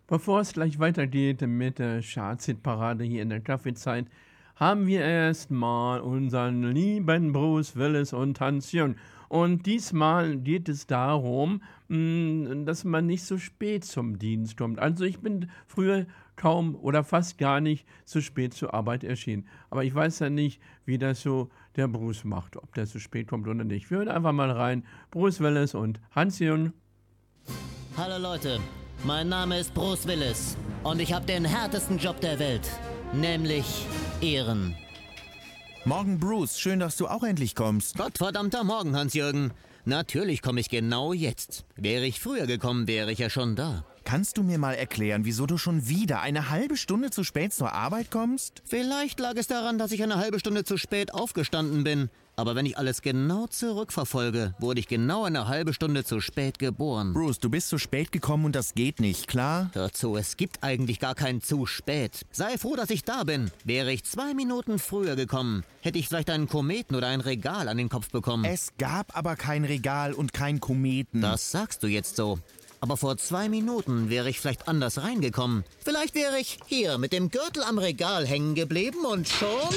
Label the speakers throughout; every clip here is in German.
Speaker 1: Bevor es gleich weitergeht mit der Charts-Hitparade hier in der Kaffeezeit, haben wir erstmal unseren lieben Bruce Willis und Hans-Jürgen. Und diesmal geht es darum, dass man nicht so spät zum Dienst kommt. Also ich bin früher kaum oder fast gar nicht zu spät zur Arbeit erschienen. Aber ich weiß ja nicht, wie das so der Bruce macht, ob der zu spät kommt oder nicht. Wir hören einfach mal rein. Bruce Willis und Hans-Jürgen.
Speaker 2: Hallo Leute, mein Name ist Bruce Willis und ich habe den härtesten Job der Welt, nämlich Ehren.
Speaker 3: Morgen, Bruce. Schön, dass du auch endlich kommst.
Speaker 2: Gottverdammter Morgen, Hans-Jürgen. Natürlich komme ich genau jetzt. Wäre ich früher gekommen, wäre ich ja schon da.
Speaker 3: Kannst du mir mal erklären, wieso du schon wieder eine halbe Stunde zu spät zur Arbeit kommst?
Speaker 2: Vielleicht lag es daran, dass ich eine halbe Stunde zu spät aufgestanden bin. Aber wenn ich alles genau zurückverfolge, wurde ich genau eine halbe Stunde zu spät geboren.
Speaker 3: Bruce, du bist zu spät gekommen und das geht nicht, klar?
Speaker 2: Hör zu, es gibt eigentlich gar kein zu spät. Sei froh, dass ich da bin. Wäre ich 2 Minuten früher gekommen, hätte ich vielleicht einen Kometen oder ein Regal an den Kopf bekommen.
Speaker 3: Es gab aber kein Regal und kein Kometen.
Speaker 2: Das sagst du jetzt so. Aber vor 2 Minuten wäre ich vielleicht anders reingekommen. Vielleicht wäre ich hier mit dem Gürtel am Regal hängen geblieben und schon...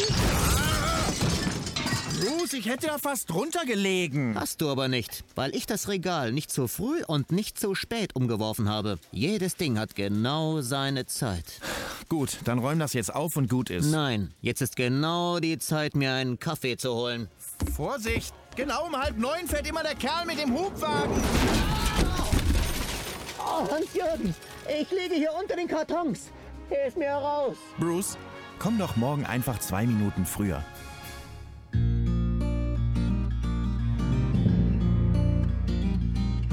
Speaker 3: Bruce, ich hätte da fast runtergelegen.
Speaker 2: Hast du aber nicht, weil ich das Regal nicht zu früh und nicht zu spät umgeworfen habe. Jedes Ding hat genau seine Zeit.
Speaker 3: Gut, dann räum das jetzt auf und gut ist.
Speaker 2: Nein, jetzt ist genau die Zeit, mir einen Kaffee zu holen.
Speaker 3: Vorsicht! Genau um 8:30 fährt immer der Kerl mit dem Hubwagen.
Speaker 2: Oh, Hans-Jürgen, ich liege hier unter den Kartons. Hilf mir raus.
Speaker 3: Bruce, komm doch morgen einfach 2 Minuten früher.